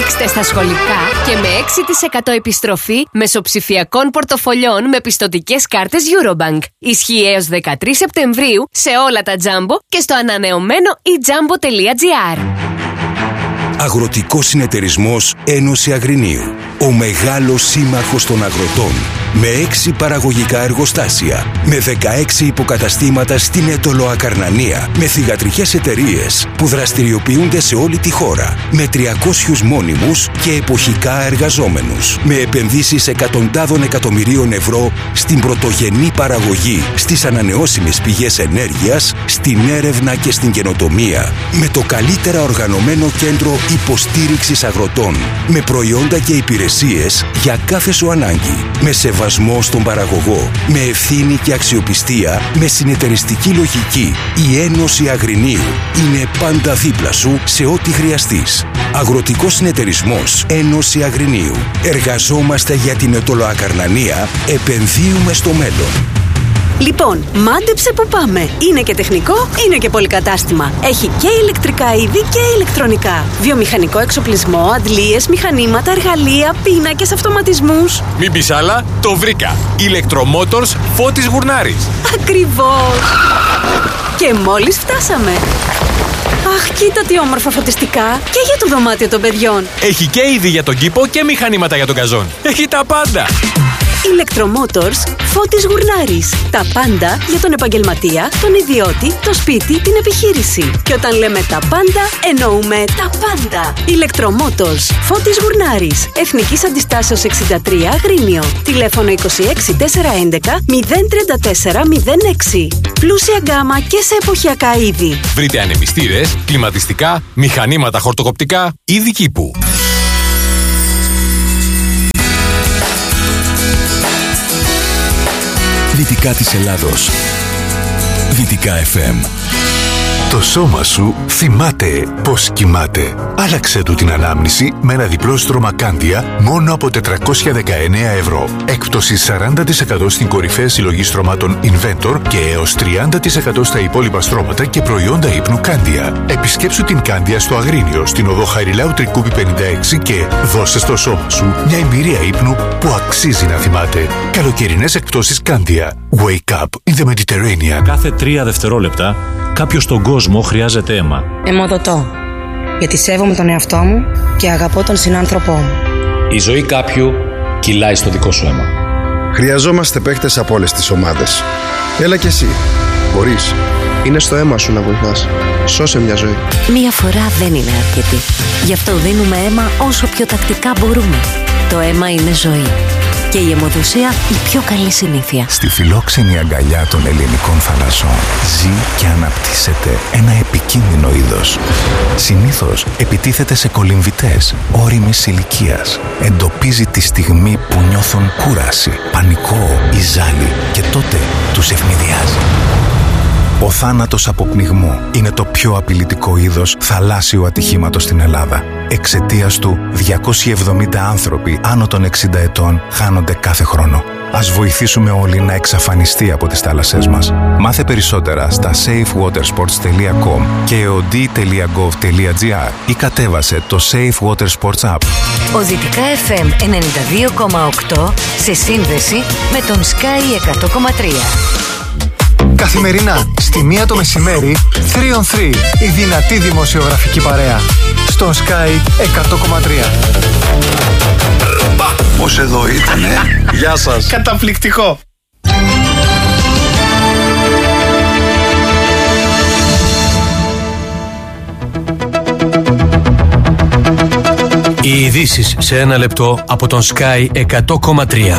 Ρίξτε στα σχολικά και με 6% επιστροφή μεσοψηφιακών πορτοφολιών με πιστωτικές κάρτες Eurobank. Ισχύει έως 13 Σεπτεμβρίου σε όλα τα Jumbo και στο ανανεωμένο ejumbo.gr. Αγροτικός συνεταιρισμός Ένωση Αγρινίου. Ο μεγάλος σύμμαχος των αγροτών. Με 6 παραγωγικά εργοστάσια. Με 16 υποκαταστήματα στην Έτολο Ακαρνανία. Με θυγατρικές εταιρείες που δραστηριοποιούνται σε όλη τη χώρα. Με 300 μόνιμους και εποχικά εργαζόμενους. Με επενδύσεις εκατοντάδων εκατομμυρίων ευρώ στην πρωτογενή παραγωγή, στις ανανεώσιμες πηγές ενέργειας, στην έρευνα και στην καινοτομία. Με το καλύτερα οργανωμένο κέντρο υποστήριξης αγροτών. Με προϊόντα και υπηρεσίες για κάθε σου ανάγκη. Με σεβασμό στον παραγωγό. Με ευθύνη και αξιοπιστία. Με συνεταιριστική λογική. Η Ένωση Αγρινίου είναι πάντα δίπλα σου σε ό,τι χρειαστείς. Αγροτικός συνεταιρισμός Ένωση Αγρινίου. Εργαζόμαστε για την Ετωλοακαρνανία. Επενδύουμε στο μέλλον. Λοιπόν, μάντεψε που πάμε. Είναι και τεχνικό, είναι και πολυκατάστημα. Έχει και ηλεκτρικά είδη και ηλεκτρονικά. Βιομηχανικό εξοπλισμό, αντλίες, μηχανήματα, εργαλεία, πίνακες, αυτοματισμούς. Μην πεις άλλα, το βρήκα. Ηλεκτρομότορς Φώτης Γουρνάρης. Ακριβώς. Και μόλις φτάσαμε. Αχ, κοίτα τι όμορφα φωτιστικά. Και για το δωμάτιο των παιδιών. Έχει και είδη για τον κήπο και μηχανήματα για τον καζόν. Έχει τα πάντα. Ηλεκτρομότορς Φώτης Γουρνάρης. Τα πάντα για τον επαγγελματία, τον ιδιώτη, το σπίτι, την επιχείρηση. Και όταν λέμε τα πάντα, εννοούμε τα πάντα. Ηλεκτρομότορς Φώτης Γουρνάρης. Εθνικής Αντιστάσεως 63 Αγρίνιο. Τηλέφωνο 26 411 034 06. Πλούσια γκάμα και σε εποχιακά είδη. Βρείτε ανεμιστήρες, κλιματιστικά, μηχανήματα χορτοκοπτικά, είδη κήπου. Δυτικά της Ελλάδος. Δυτικά FM. Το σώμα σου θυμάται πως κοιμάται. Άλλαξε του την ανάμνηση με ένα διπλό στρώμα Κάνδια μόνο από 419 ευρώ. Έκπτωση 40% στην κορυφαία συλλογή στρωμάτων Inventor και έως 30% στα υπόλοιπα στρώματα και προϊόντα ύπνου Κάνδια. Επισκέψου την Κάνδια στο Αγρίνιο, στην οδό Χαριλάου Τρικούπη 56 και δώσε στο σώμα σου μια εμπειρία ύπνου που αξίζει να θυμάται. Καλοκαιρινές εκπτώσεις Κάνδια. Wake up in the Mediterranean. Κάθε 3 δευτερόλεπτα κάποιος στον κόσμο χρειάζεται αίμα. Αιμοδοτώ. Γιατί σέβομαι τον εαυτό μου και αγαπώ τον συνάνθρωπό μου. Η ζωή κάποιου κυλάει στο δικό σου αίμα. Χρειαζόμαστε παίχτες από όλες τις ομάδες. Έλα κι εσύ. Μπορείς. Είναι στο αίμα σου να βοηθάς. Σώσε μια ζωή. Μία φορά δεν είναι αρκετή. Γι' αυτό δίνουμε αίμα όσο πιο τακτικά μπορούμε. Το αίμα είναι ζωή. Και η αιμοδοσία η πιο καλή συνήθεια. Στη φιλόξενη αγκαλιά των ελληνικών θαλασσών ζει και αναπτύσσεται ένα επικίνδυνο είδος. Συνήθως επιτίθεται σε κολυμβητές ώριμης ηλικίας. Εντοπίζει τη στιγμή που νιώθουν κούραση, πανικό ή ζάλι και τότε τους ευνηδιάζει. Ο θάνατος από πνιγμό είναι το πιο απειλητικό είδος θαλάσσιου ατυχήματος στην Ελλάδα. Εξαιτίας του, 270 άνθρωποι άνω των 60 ετών χάνονται κάθε χρόνο. Ας βοηθήσουμε όλοι να εξαφανιστεί από τις θάλασσές μας. Μάθε περισσότερα στα safewatersports.com και od.gov.gr ή κατέβασε το Safe Water Sports App. Ο Δυτικά FM 92,8 σε σύνδεση με τον Sky 100,3. Καθημερινά, στη 1 το μεσημέρι, 3 on 3, η δυνατή δημοσιογραφική παρέα. Στον Sky 100,3. Πώς εδώ ήτανε. Γεια σας. Καταπληκτικό. Οι ειδήσεις σε 1 λεπτό από τον Sky 100,3.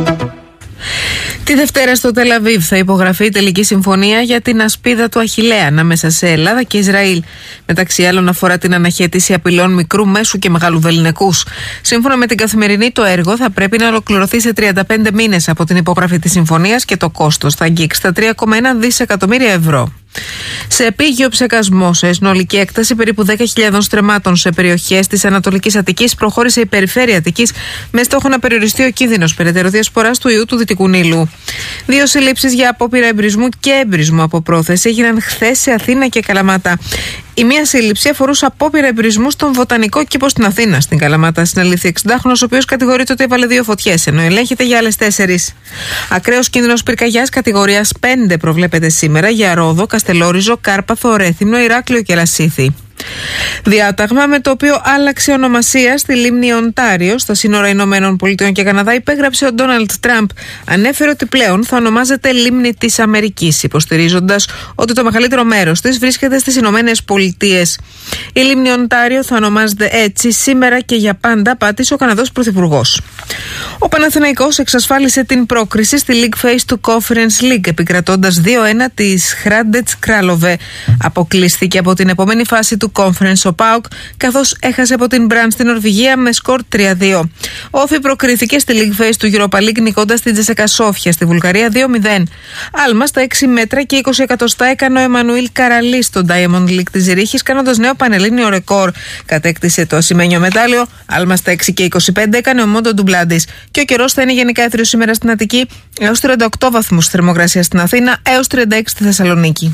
Τη Δευτέρα στο Τελαβίβ θα υπογραφεί η τελική συμφωνία για την ασπίδα του Αχιλλέα ανάμεσα σε Ελλάδα και Ισραήλ. Μεταξύ άλλων, αφορά την αναχέτηση απειλών μικρού, μέσου και μεγάλου βεληνικούς. Σύμφωνα με την Καθημερινή, το έργο θα πρέπει να ολοκληρωθεί σε 35 μήνες από την υπογραφή της συμφωνίας και το κόστος θα αγγίξει τα 3,1 δισεκατομμύρια ευρώ. Σε επίγειο ψεκασμό, σε συνολική έκταση περίπου 10.000 στρεμμάτων σε περιοχές της Ανατολικής Αττικής, προχώρησε η Περιφέρεια Αττικής με στόχο να περιοριστεί ο κίνδυνος περαιτέρω διασποράς του ιού του Δυτικού Νείλου. 2 συλλήψεις για απόπειρα εμπρισμού και εμπρισμού από πρόθεση έγιναν χθες σε Αθήνα και Καλαμάτα. Η μία σύλληψη αφορούσε απόπειρα εμπρισμού στον Βοτανικό Κήπο στην Αθήνα. Στην Καλαμάτα συνελήφθη 60χρονος, ο οποίος κατηγορείται ότι έβαλε 2 φωτιές, ενώ ελέγχεται για άλλες 4. Ακραίος κίνδυνος πυρκαγιάς κατηγορίας 5 προβλέπεται σήμερα για Ρόδο, Καστελόριζο, Κάρπαθο, Ρέθυμνο, Ηράκλειο και Λασίθι. Διάταγμα με το οποίο άλλαξε ονομασία στη λίμνη Οντάριο, στα σύνορα Ηνωμένων Πολιτειών και Καναδά, υπέγραψε ο Ντόναλντ Τραμπ. Ανέφερε ότι πλέον θα ονομάζεται λίμνη της Αμερικής, υποστηρίζοντας ότι το μεγαλύτερο μέρος της βρίσκεται στις Ηνωμένες Πολιτείες. Η λίμνη Οντάριο θα ονομάζεται έτσι σήμερα και για πάντα, πάτησε ο Καναδός Πρωθυπουργός. Ο Παναθηναϊκός εξασφάλισε την πρόκριση στη League Phase του Conference League, επικρατώντας 2-1 της Hrádec Králové. Αποκλείστηκε από την επόμενη φάση του Conference ο ΠΑΟΚ, καθώς έχασε από την Μπραντ στην Νορβηγία με σκορ 3-2. Ο Όφι προκρίθηκε στη League Phase του Europa League νικώντας την Τζεσεκά Σόφια στη Βουλγαρία 2-0. Άλμα στα 6 μέτρα και 20 εκατοστά έκανε ο Εμμανουήλ Καραλή στο Diamond League της Ζηρίχης, κάνοντας νέο πανελλήνιο ρεκόρ. Κατέκτησε το ασημένιο μετάλλιο. Άλμα στα 6 και 25 έκανε ο Μόντο Ντουμπλάντης. Και ο καιρός θα είναι γενικά έθριος σήμερα στην Αττική, έως 38 βαθμούς θερμοκρασία στην Αθήνα, έως 36 στη Θεσσαλονίκη.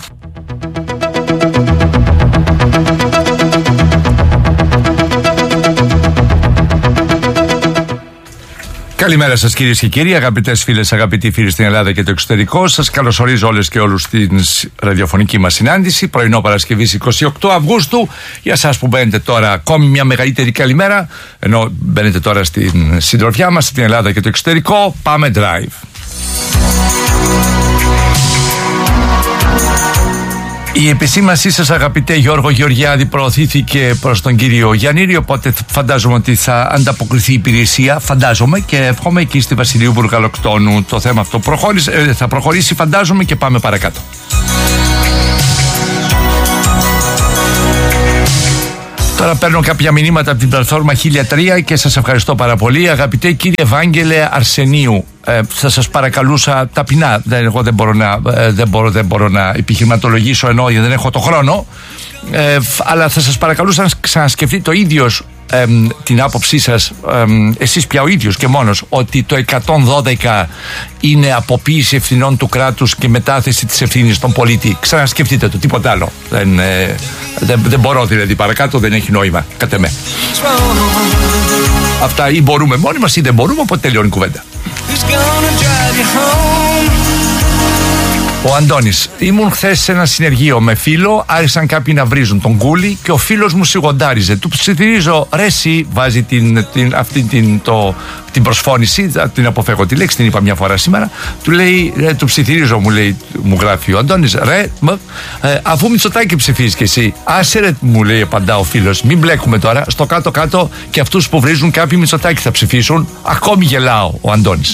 Καλημέρα σας κυρίες και κύριοι, αγαπητές φίλες, αγαπητοί φίλοι στην Ελλάδα και το εξωτερικό. Σας καλωσορίζω όλες και όλους στην ραδιοφωνική μας συνάντηση, πρωινό Παρασκευής 28 Αυγούστου. Για εσάς που μπαίνετε τώρα, ακόμη μια μεγαλύτερη καλημέρα, ενώ μπαίνετε τώρα στην συντροφιά μας, στην Ελλάδα και το εξωτερικό. Πάμε drive. Η επισήμασή σας, αγαπητέ Γιώργο Γεωργιάδη, προωθήθηκε προς τον κύριο Γιαννήρη, οπότε φαντάζομαι ότι θα ανταποκριθεί η υπηρεσία, φαντάζομαι, και εύχομαι εκεί στη Βασιλείου Βουργαλοκτώνου το θέμα αυτό θα προχωρήσει, φαντάζομαι, και πάμε παρακάτω. Τώρα παίρνω κάποια μηνύματα από την πλατφόρμα 1003 και σας ευχαριστώ πάρα πολύ. Αγαπητέ κύριε Ευάγγελε Αρσενίου, θα σας παρακαλούσα ταπεινά, εγώ δεν μπορώ να επιχειρηματολογήσω, ενώ δεν έχω το χρόνο, αλλά θα σας παρακαλούσα να ξανασκεφτείτε το ίδιος την άποψή σας, εσείς πια ο ίδιος και μόνος, ότι το 112 είναι αποποίηση ευθυνών του κράτους και μετάθεση της ευθύνης στον πολίτη. Ξανασκεφτείτε το, τίποτα άλλο. Δεν μπορώ δηλαδή παρακάτω, δεν έχει νόημα κατ' εμέ. Αυτά ή μπορούμε μόνοι μας ή δεν μπορούμε, οπότε τελειώνει η κουβέντα. Ο Αντώνης, ήμουν χθες σε ένα συνεργείο με φίλο, άρχισαν κάποιοι να βρίζουν τον κούλι και ο φίλος μου σιγοντάριζε. Του ψιθυρίζω, ρε εσύ, βάζει την προσφώνηση, την αποφεύγω τη λέξη, την είπα μια φορά σήμερα. Του λέει, του ψιθυρίζω, μου γράφει ο Αντώνης, ρε, αφού Μητσοτάκη ψηφίζεις και εσύ, άσε ρε, μου λέει, απαντά ο φίλος, μην μπλέκουμε τώρα, στο κάτω-κάτω και αυτούς που βρίζουν κάποιοι Μητσοτάκη θα ψηφίσουν. Ακόμη γελάω, ο Αντώνης.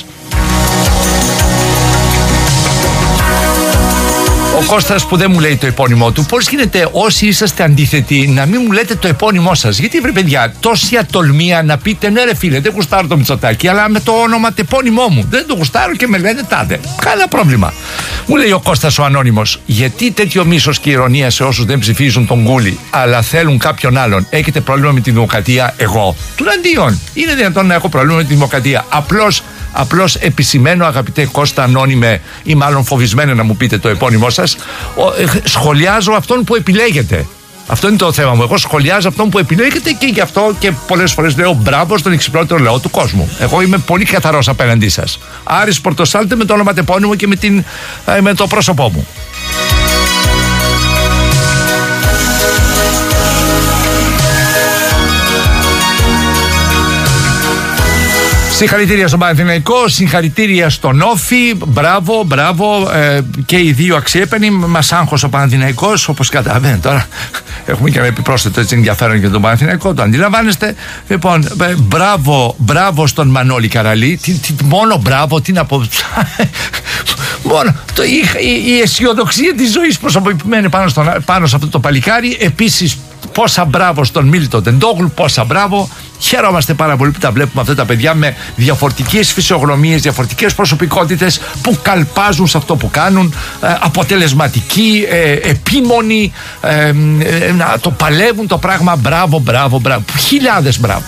Ο Κώστας που δεν μου λέει το επώνυμό του, πώς γίνεται όσοι είσαστε αντίθετοι να μην μου λέτε το επώνυμό σας? Γιατί βρε παιδιά, τόση ατολμία να πείτε ναι ρε φίλε, δεν γουστάρω το Μητσοτάκη, αλλά με το όνομα το επώνυμό μου δεν το γουστάρω και με λένε τάδε. Κανένα πρόβλημα. Μου λέει ο Κώστας ο ανώνυμος, γιατί τέτοιο μίσος και ηρωνία σε όσους δεν ψηφίζουν τον Κούλι, αλλά θέλουν κάποιον άλλον? Έχετε πρόβλημα με τη δημοκρατία? Εγώ τουλαντίον, είναι δυνατόν να έχω πρόβλημα με τη δημοκρατία? Απλώς επισημαίνω, αγαπητέ Κώστα ανώνυμε, ή μάλλον φοβισμένο να μου πείτε το επώνυμό σας, σχολιάζω αυτόν που επιλέγετε. Αυτό είναι το θέμα μου. Εγώ σχολιάζω αυτόν που επιλέγετε και γι' αυτό και πολλές φορές λέω μπράβο στον εξυπνότερο λαό του κόσμου. Εγώ είμαι πολύ καθαρός απέναντί σας. Άρης Πορτοσάλτε με το όνομα τεπώνυμο και με το πρόσωπό μου. Συγχαρητήρια στον Παναθηναϊκό, συγχαρητήρια στον Όφη, μπράβο, και οι δύο αξιέπαινοι. Μας άγχωσε ο Παναθηναϊκός, όπως καταλαβαίνετε τώρα. Έχουμε και ένα επιπρόσθετο έτσι ενδιαφέρον για τον Παναθηναϊκό, το αντιλαμβάνεστε. Λοιπόν, μπράβο στον Μανώλη Καραλή. Μόνο μπράβο, τι να πω. Μόνο η αισιοδοξία της ζωής προσωποποιημένη πάνω σε αυτό το παλικάρι. Επίσης, πόσα μπράβο στον Μίλτο Τεντόγλου, πόσα μπράβο. Χαιρόμαστε πάρα πολύ που τα βλέπουμε αυτά τα παιδιά με διαφορετικές φυσιογνωμίες, διαφορετικές προσωπικότητες που καλπάζουν σε αυτό που κάνουν, αποτελεσματικοί, επίμονοι, να το παλεύουν το πράγμα. Μπράβο, χιλιάδες μπράβο.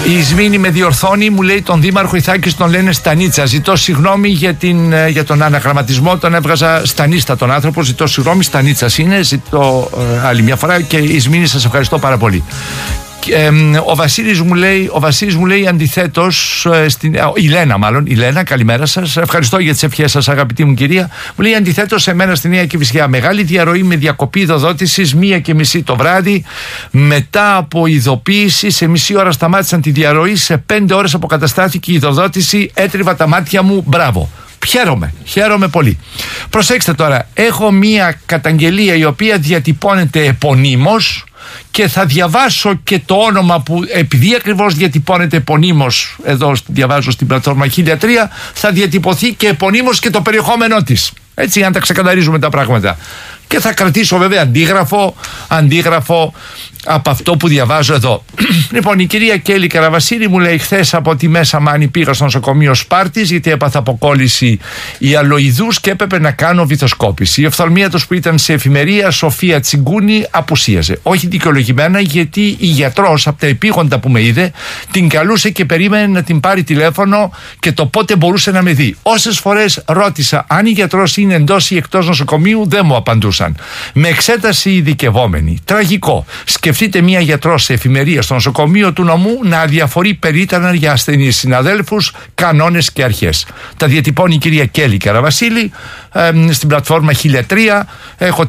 Η Ισμήνη με διορθώνει, μου λέει τον Δήμαρχο Ιθάκης τον λένε Στανίτσα. Ζητώ συγγνώμη για τον αναγραμματισμό, τον έβγαζα Στανίστα τον άνθρωπο. Ζητώ συγγνώμη, Στανίτσας είναι. Ζητώ άλλη μια φορά και Ισμήνη, σας ευχαριστώ πάρα πολύ. Ο Βασίλης μου λέει αντιθέτως, η Λένα, καλημέρα σας, ευχαριστώ για τις ευχές σας αγαπητή μου κυρία, μου λέει αντιθέτως σε μένα στη Νέα Κηφισιά μεγάλη διαρροή με διακοπή ειδοδότησης 1:30 το βράδυ, μετά από ειδοποίηση σε μισή ώρα σταμάτησαν τη διαρροή, σε 5 ώρες αποκαταστάθηκε η ειδοδότηση, έτριβα τα μάτια μου, μπράβο. Χαίρομαι πολύ. Προσέξτε τώρα, έχω μία καταγγελία η οποία διατυπώνεται επωνύμως και θα διαβάσω και το όνομα που, επειδή ακριβώς διατυπώνεται επωνύμως, εδώ διαβάζω στην πλατφόρμα 1003, θα διατυπωθεί και επωνύμως και το περιεχόμενό της. Έτσι, αν τα ξεκαθαρίζουμε τα πράγματα. Και θα κρατήσω βέβαια αντίγραφο από αυτό που διαβάζω εδώ. Λοιπόν, η κυρία Κέλλη Καραβασίλη μου λέει: χθες από τη Μέσα Μάνη πήγα στο νοσοκομείο Σπάρτης γιατί έπαθα αποκόλληση ιαλοειδούς και έπρεπε να κάνω βυθοσκόπηση. Η οφθαλμίατος που ήταν σε εφημερία, Σοφία Τσιγκούνη, απουσίαζε. Όχι δικαιολογημένα, γιατί η γιατρός από τα επίγοντα που με είδε την καλούσε και περίμενε να την πάρει τηλέφωνο και το πότε μπορούσε να με δει. Όσες φορές ρώτησα αν η γιατρός είναι εντός ή εκτός νοσοκομείου, δεν μου απαντούσαν. Με εξέταση ειδικευόμενη. Τραγικό. Σκεφτείτε μία γιατρό σε εφημερία στο νοσοκομείο του νομού να αδιαφορεί περίτρανα για ασθενείς συναδέλφους, κανόνες και αρχές. Τα διατυπώνει η κυρία Κέλλη Καραβασίλη στην πλατφόρμα 1003. Έχω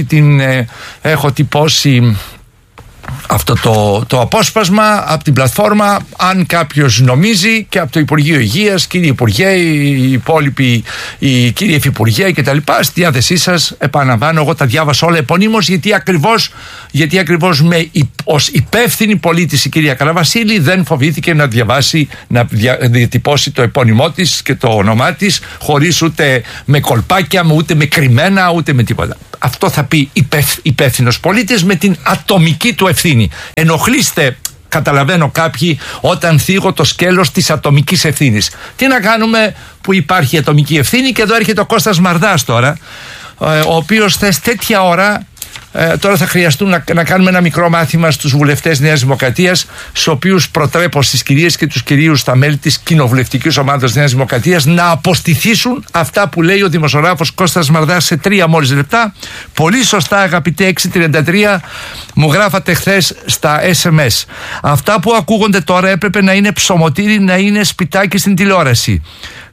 τυπώσει αυτό το απόσπασμα από την πλατφόρμα. Αν κάποιος νομίζει, και από το Υπουργείο Υγείας, κύριε Υπουργέ, οι υπόλοιποι, οι κύριοι Υφυπουργέ κτλ., στη διάθεσή σας, επαναλαμβάνω, εγώ τα διάβασα όλα επωνύμως, γιατί ακριβώς ως υπεύθυνη πολίτης η κυρία Καραβασίλη δεν φοβήθηκε να διαβάσει, να διατυπώσει το επώνυμό της και το όνομά της, χωρίς ούτε με κολπάκια, ούτε με κρυμμένα, ούτε με τίποτα. Αυτό θα πει υπεύθυνος πολίτης με την ατομική του ευθύνη. Ενοχλήστε, καταλαβαίνω κάποιοι, όταν θίγω το σκέλος της ατομικής ευθύνης. Τι να κάνουμε που υπάρχει ατομική ευθύνη? Και εδώ έρχεται ο Κώστας Μαρδάς τώρα, ο οποίος θες τέτοια ώρα. Τώρα θα χρειαστούν να κάνουμε ένα μικρό μάθημα στους βουλευτές Νέας Δημοκρατίας, στους οποίους προτρέπω, στις κυρίες και τους κυρίους, στα μέλη της κοινοβουλευτικής ομάδας Νέας Δημοκρατίας, να αποστηθήσουν αυτά που λέει ο δημοσιογράφος Κώστας Μαρδάς σε 3 μόλις λεπτά. Πολύ σωστά, αγαπητέ 633, μου γράφατε χθες στα SMS. Αυτά που ακούγονται τώρα έπρεπε να είναι ψωμοτήρι, να είναι σπιτάκι στην τηλεόραση.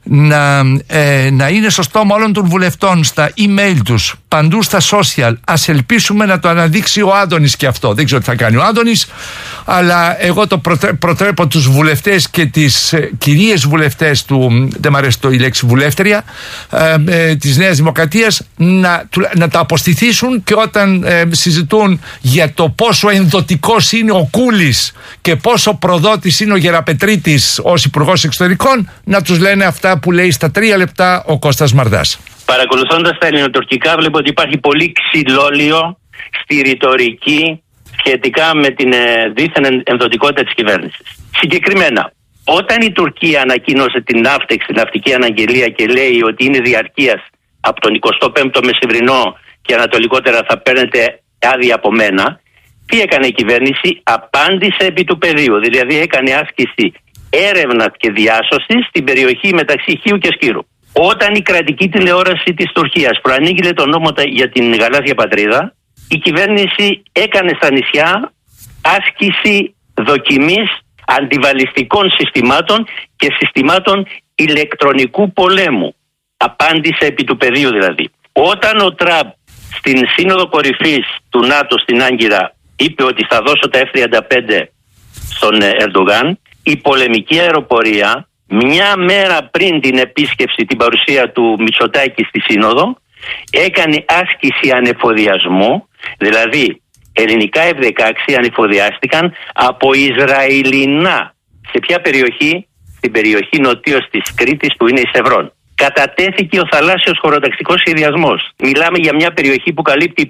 Να είναι στο στόμα όλων των βουλευτών, στα email τους, παντού στα social. Ας ελπίσουμε να το αναδείξει ο Άδωνης και αυτό. Δεν ξέρω τι θα κάνει ο Άδωνης, αλλά εγώ το προτρέπω τους βουλευτές και τις κυρίες βουλευτές δεν μ' αρέσει η λέξη βουλεύτρια, της Νέας Δημοκρατίας, να τα αποστηθήσουν, και όταν συζητούν για το πόσο ενδοτικός είναι ο Κούλης και πόσο προδότης είναι ο Γεραπετρίτης ως Υπουργός Εξωτερικών, να τους λένε αυτά που λέει στα 3 λεπτά ο Κώστας Μαρδάς. Παρακολουθώντας τα ελληνοτουρκικά, βλέπω ότι υπάρχει πολύ ξυλόλιο στη ρητορική σχετικά με την δίθεν ενδοτικότητα της κυβέρνησης. Συγκεκριμένα, όταν η Τουρκία ανακοίνωσε την ναυτική αναγγελία και λέει ότι είναι διαρκείας από τον 25ο μεσημβρινό και ανατολικότερα θα παίρνετε άδεια από μένα, τι έκανε η κυβέρνηση? Απάντησε επί του πεδίου, δηλαδή έκανε άσκηση έρευνας και διάσωσης στην περιοχή μεταξύ Χίου και Σκύρου. Όταν η κρατική τηλεόραση της Τουρκίας προανήγγειλε τον νόμο για την γαλάζια πατρίδα, η κυβέρνηση έκανε στα νησιά άσκηση δοκιμής αντιβαλιστικών συστημάτων και συστημάτων ηλεκτρονικού πολέμου. Απάντησε επί του πεδίου δηλαδή. Όταν ο Τραμπ στην σύνοδο κορυφής του ΝΑΤΟ στην Άγκυρα είπε ότι θα δώσω τα F-35 στον Ερντογάν, η πολεμική αεροπορία, μια μέρα πριν την επίσκεψη, την παρουσία του Μητσοτάκη στη Σύνοδο, έκανε άσκηση ανεφοδιασμού, δηλαδή ελληνικά F-16 ανεφοδιάστηκαν από Ισραηλινά. Σε ποια περιοχή? Στην περιοχή νοτίως της Κρήτης που είναι η Σευρών. Κατατέθηκε ο θαλάσσιος χωροταξικός σχεδιασμός. Μιλάμε για μια περιοχή που καλύπτει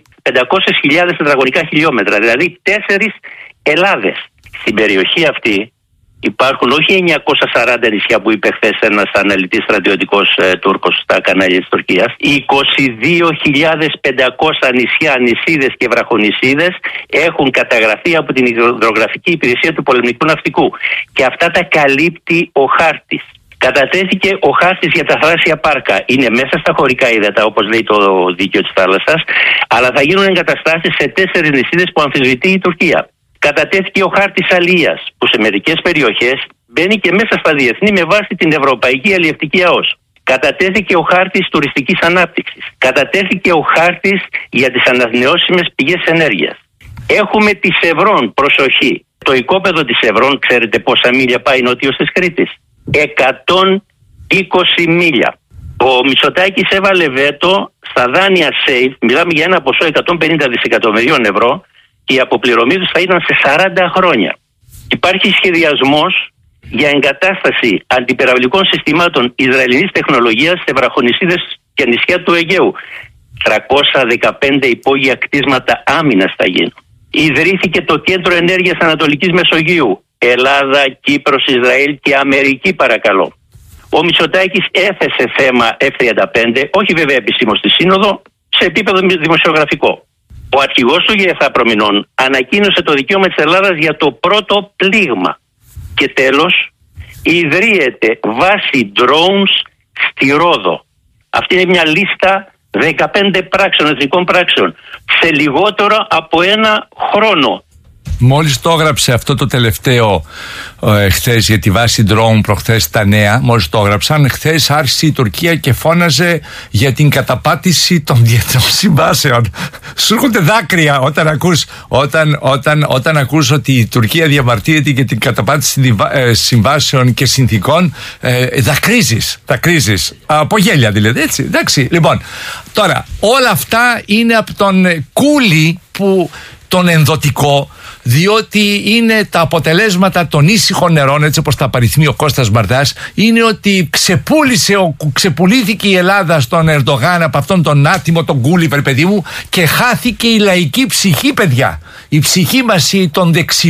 500.000 τετραγωνικά χιλιόμετρα, δηλαδή 4 Ελλάδες. Στην περιοχή αυτή Υπάρχουν όχι 940 νησιά που είπε χθες ένας αναλυτής στρατιωτικός Τούρκος στα κανάλια της Τουρκίας. 22.500 νησιά, νησίδες και βραχονησίδες έχουν καταγραφεί από την υδρογραφική υπηρεσία του πολεμικού ναυτικού. Και αυτά τα καλύπτει ο χάρτης. Κατατέθηκε ο χάρτης για τα θαλάσσια πάρκα. Είναι μέσα στα χωρικά ύδατα, όπως λέει το δίκαιο της θάλασσας, αλλά θα γίνουν εγκαταστάσεις σε 4 νησίδες που αμφισβητεί η Τουρκία. Κατατέθηκε ο χάρτης αλίας, που σε μερικές περιοχές μπαίνει και μέσα στα διεθνή με βάση την Ευρωπαϊκή Αλλιευτική ΑΟΣ. Κατατέθηκε ο χάρτης τουριστικής ανάπτυξης. Κατατέθηκε ο χάρτης για τις ανανεώσιμες πηγές ενέργειας. Έχουμε τη Σευρών, προσοχή. Το οικόπεδο της Σευρών, ξέρετε πόσα μίλια πάει νότιος της Κρήτης? 120 μίλια. Ο Μητσοτάκης έβαλε βέτο στα δάνεια SAFE, μιλάμε για ένα ποσό 150 δισεκατομμυρίων ευρώ, και η αποπληρωμή τους θα ήταν σε 40 χρόνια. Υπάρχει σχεδιασμός για εγκατάσταση αντιπυραυλικών συστημάτων Ισραηλινής τεχνολογίας σε βραχονησίδες και νησιά του Αιγαίου. 315 υπόγεια κτίσματα άμυνας θα γίνουν. Ιδρύθηκε το Κέντρο Ενέργειας Ανατολικής Μεσογείου. Ελλάδα, Κύπρος, Ισραήλ και Αμερική, παρακαλώ. Ο Μητσοτάκης έθεσε θέμα F-35, όχι βέβαια επισήμως στη Σύνοδο, σε επίπεδο δημοσιογραφικό. Ο αρχηγός του ΓΕΘΑ Προμηνών ανακοίνωσε το δικαίωμα της Ελλάδας για το πρώτο πλήγμα. Και τέλος, ιδρύεται βάση drones στη Ρόδο. Αυτή είναι μια λίστα 15 πράξεων, εθνικών πράξεων, σε λιγότερο από ένα χρόνο. Μόλις το έγραψε αυτό το τελευταίο χθες για τη βάση drone προχθές τα νέα, μόλις το έγραψαν, χθες άρχισε η Τουρκία και φώναζε για την καταπάτηση των διεθνών συμβάσεων. Σου έρχονται δάκρυα όταν ακούς ότι η Τουρκία διαμαρτύρεται για την καταπάτηση συμβάσεων και συνθήκων. Δακρύζεις. Από γέλια δηλαδή, έτσι. Εντάξει, λοιπόν, τώρα όλα αυτά είναι από τον Κούλι που τον ενδοτικό, διότι είναι τα αποτελέσματα των ήσυχων νερών, έτσι όπως τα απαριθμεί ο Κώστας Μπαρδάς, είναι ότι ξεπουλήθηκε η Ελλάδα στον Ερντογάν από αυτόν τον άτιμο τον Κούλι, παιδί μου, και χάθηκε η λαϊκή ψυχή, παιδιά. Η ψυχή μας των δεξιών